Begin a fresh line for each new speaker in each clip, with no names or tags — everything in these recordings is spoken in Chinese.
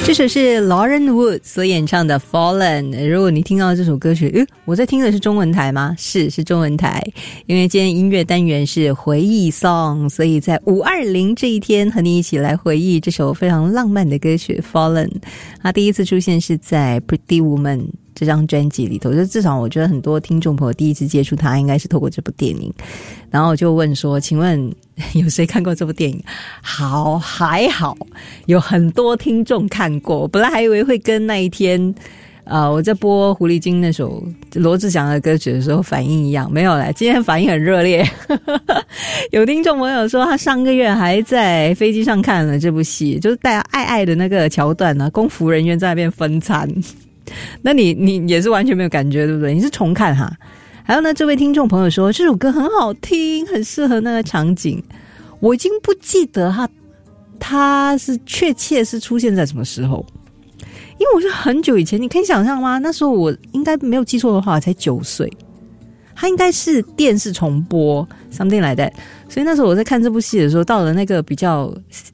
这首是 Lauren Wood 所演唱的 Fallen。 如果你听到这首歌曲，我在听的是中文台吗？是中文台，因为今天音乐单元是回忆 song， 所以在520这一天和你一起来回忆这首非常浪漫的歌曲 Fallen。 它第一次出现是在 Pretty Woman 这张专辑里头，就至少我觉得很多听众朋友第一次接触它应该是透过这部电影。然后我就问说，请问有谁看过这部电影？还好有很多听众看过。本来还以为会跟那一天我在播狐狸精那首罗志祥的歌曲的时候反应一样，没有啦，今天反应很热烈有听众朋友说他上个月还在飞机上看了这部戏，就是带爱爱的那个桥段呢，空服人员在那边分餐那你也是完全没有感觉对不对？你是重看哈。还有呢，这位听众朋友说这首歌很好听，很适合那个场景。我已经不记得他是确切是出现在什么时候，因为我是很久以前，你可以想象吗？那时候我应该没有记错的话才9岁，他应该是电视重播 something like that。 所以那时候我在看这部戏的时候，到了那个比较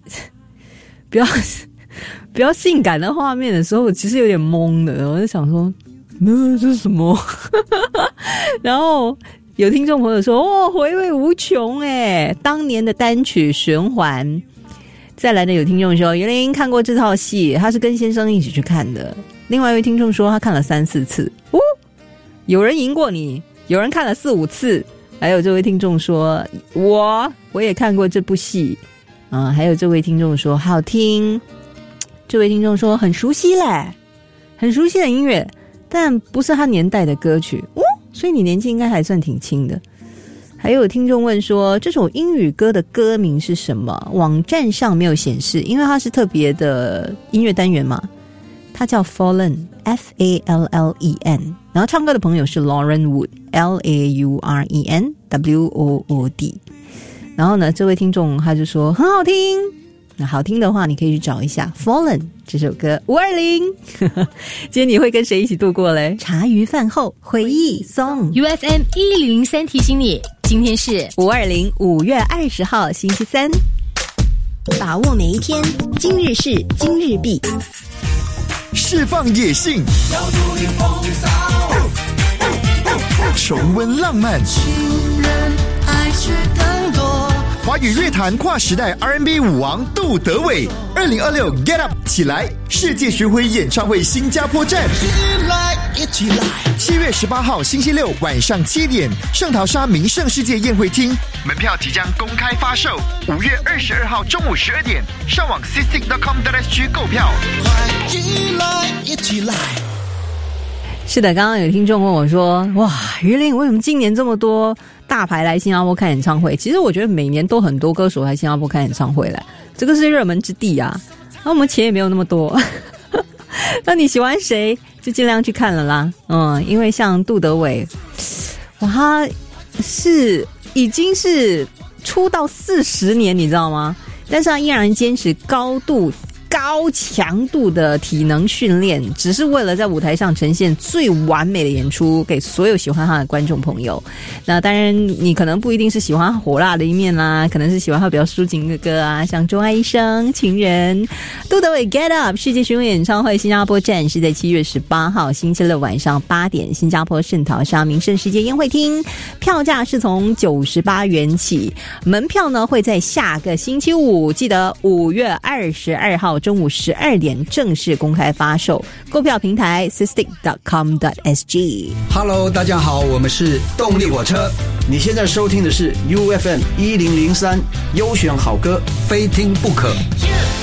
性感的画面的时候，我其实有点懵的，我就想说这是什么然后有听众朋友说回味无穷当年的单曲循环。再来呢，有听众说袁林看过这套戏，他是跟先生一起去看的。另外一位听众说他看了3-4次有人赢过你，有人看了4-5次。还有这位听众说我也看过这部戏还有这位听众说好听。这位听众说很熟悉很熟悉的音乐，但不是他年代的歌曲所以你年纪应该还算挺轻的。还有听众问说这首英语歌的歌名是什么？网站上没有显示，因为它是特别的音乐单元嘛。它叫 Fallen F-A-L-L-E-N， 然后唱歌的朋友是 Lauren Wood L-A-U-R-E-N W-O-O-D。 然后呢，这位听众他就说很好听。那好听的话你可以去找一下 Fallen 这首歌。520今天你会跟谁一起度过嘞？茶余饭后回忆 song。
UFM 1003提醒你，今天是
5月20号星期三，
把握每一天，今日事今日毕，
释放野性，重温浪漫，
情人爱却更多。
华语乐坛跨时代 R&B 舞王杜德伟，2026 Get Up 起来世界巡回演唱会新加坡站，
一起来
7月18号星期六晚上7点，圣淘沙名胜世界宴会厅，门票即将公开发售。5月22号中午12点，上网 cystic.com.sg 购票。
快一起来。
是的，刚刚有听众问我说哇，于林为什么今年这么多大牌来新加坡开演唱会？其实我觉得每年都很多歌手来新加坡开演唱会来，这个是热门之地啊。那我们钱也没有那么多那你喜欢谁就尽量去看了啦。因为像杜德伟哇，他已经是出道40年你知道吗？但是他依然坚持高强度的体能训练，只是为了在舞台上呈现最完美的演出给所有喜欢他的观众朋友。那当然你可能不一定是喜欢他火辣的一面啦，可能是喜欢他比较抒情的歌啊，像钟爱一生、情人。杜德伟 Get Up 世界巡回演唱会新加坡站是在7月18号星期六晚上8点，新加坡圣淘沙名胜世界宴会厅，票价是从98元起，门票呢会在下个星期五，记得5月22号中午12点正式公开发售，购票平台 cystic.com.sg。
Hello， 大家好，我们是动力火车。你现在收听的是 UFM 1003，优选好歌，非听不可。